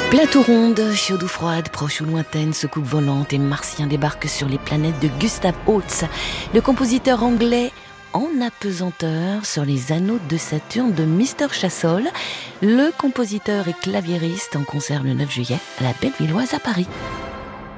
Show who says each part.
Speaker 1: Plateau ronde, chaude ou froide, proche ou lointaine, soucoupe volante et martien débarquent sur les planètes de Gustav Holst, le compositeur anglais en apesanteur sur les anneaux de Saturne de Mister Chassol, le compositeur et claviériste en concert le 9 juillet à la Bellevilloise à Paris.